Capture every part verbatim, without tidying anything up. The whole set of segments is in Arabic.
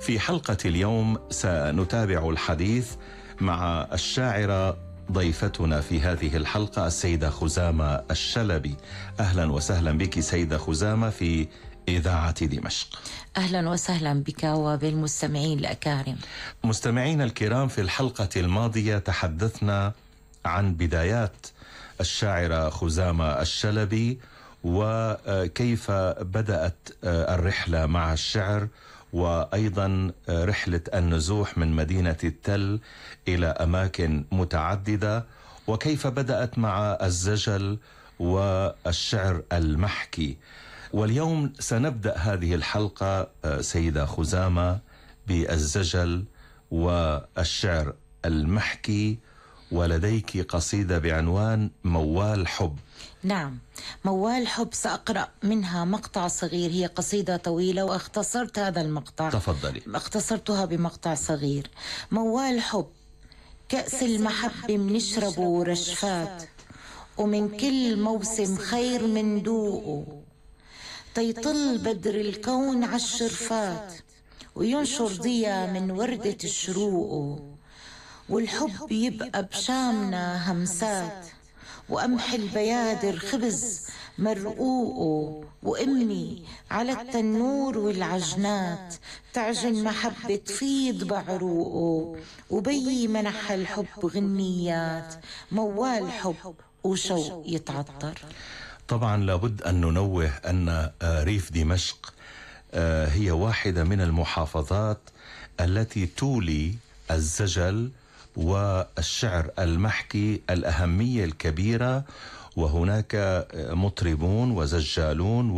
في حلقة اليوم سنتابع الحديث مع الشاعرة ضيفتنا في هذه الحلقة السيدة خزامة الشلبي. أهلا وسهلا بك سيدة خزامة في إذاعة دمشق. أهلا وسهلا بك وبالمستمعين الأكارم. مستمعين الكرام، في الحلقة الماضية تحدثنا عن بدايات الشاعرة خزامة الشلبي وكيف بدأت الرحلة مع الشعر، وأيضا رحلة النزوح من مدينة التل إلى أماكن متعددة، وكيف بدأت مع الزجل والشعر المحكي. واليوم سنبدأ هذه الحلقة سيدة خزامة بالزجل والشعر المحكي، ولديك قصيدة بعنوان موال حب. نعم، موال حب. سأقرأ منها مقطع صغير، هي قصيدة طويلة واختصرت هذا المقطع. تفضلي. اختصرتها بمقطع صغير. موال حب، كأس المحبة منشربه رشفات، ومن كل موسم خير من دوقه، تيطل بدر الكون عالشرفات، وينشر ضيا من وردة الشروق، والحب يبقى بشامنا همسات، وقمح البيادر خبز مرقوق، وأمي على التنور والعجنات تعجن محبة تفيض بعروقه، وبي منح الحب غنيات، موال حب وشوق يتعطر. طبعا لابد أن ننوه أن ريف دمشق هي واحدة من المحافظات التي تولي الزجل والشعر المحكي الأهمية الكبيرة، وهناك مطربون وزجالون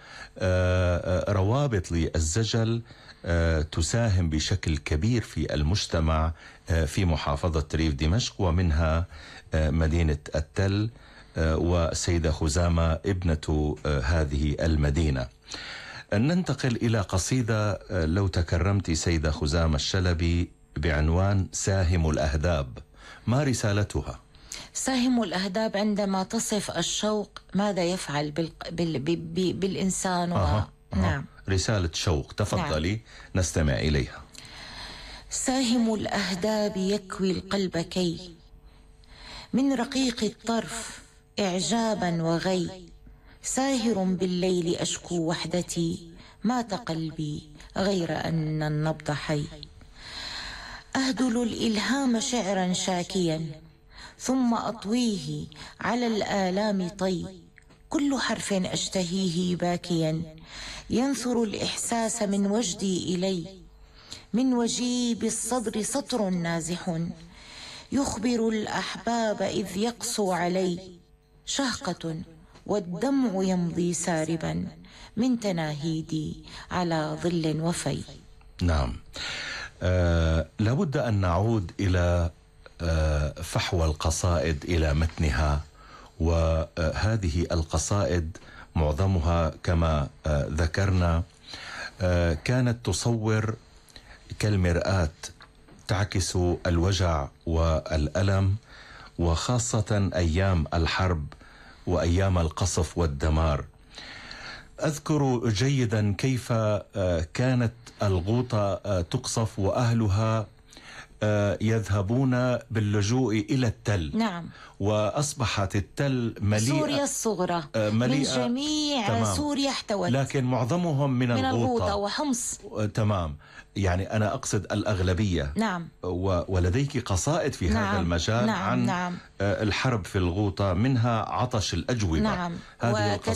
وروابط للزجل تساهم بشكل كبير في المجتمع في محافظة ريف دمشق، ومنها مدينة التل، والسيدة خزامة ابنة هذه المدينة. ننتقل إلى قصيدة لو تكرمت سيدة خزامة الشلبي بعنوان ساهم الأهداب. ما رسالتها؟ ساهم الأهداب عندما تصف الشوق ماذا يفعل بال... بال... بال... بالإنسان. و... أه. أه. نعم، رسالة شوق. تفضلي. نعم. نستمع إليها. ساهم الأهداب يكوي القلب كي من رقيق الطرف إعجابا وغي، ساهر بالليل أشكو وحدتي، مات قلبي غير أن النبض حي، أهدل الإلهام شعرا شاكيا، ثم أطويه على الآلام طي، كل حرف أشتهيه باكيا، ينثر الإحساس من وجدي إلي، من وجيب الصدر سطر نازح، يخبر الأحباب إذ يقسو علي، شهقة والدمع يمضي ساربا، من تناهيدي على ظل وفي. نعم. آه لابد أن نعود إلى آه فحوى القصائد إلى متنها، وهذه القصائد معظمها كما آه ذكرنا آه كانت تصور كالمرآة، تعكس الوجع والألم، وخاصة أيام الحرب وأيام القصف والدمار. أذكر جيدا كيف كانت الغوطة تقصف وأهلها يذهبون باللجوء إلى التل. نعم. وأصبحت التل مليئة، سوريا الصغرى، مليئة من جميع تمام. سوريا احتوت، لكن معظمهم من, من الغوطة. الغوطة وحمص. تمام، يعني أنا أقصد الأغلبية. نعم. ولديك قصائد في نعم. هذا المجال. نعم. عن نعم. الحرب في الغوطة، منها عطش الأجوبة. نعم. هذه